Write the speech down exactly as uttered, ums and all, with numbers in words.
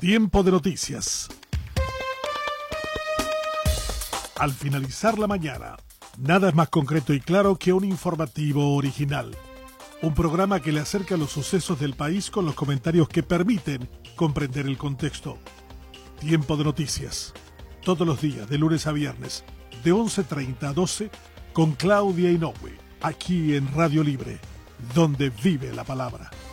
Tiempo de noticias. Al finalizar la mañana, nada es más concreto y claro que un informativo original. Un programa que le acerca los sucesos del país con los comentarios que permiten comprender el contexto. Tiempo de noticias. Todos los días, de lunes a viernes, de once treinta a doce, con Claudia Inoue, aquí en Radio Libre, donde vive la palabra.